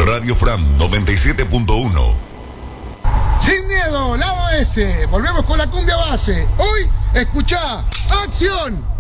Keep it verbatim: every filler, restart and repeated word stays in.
Radio Fram noventa y siete punto uno. Sin miedo, lado S. Volvemos con la cumbia base. Hoy, escuchá, acción.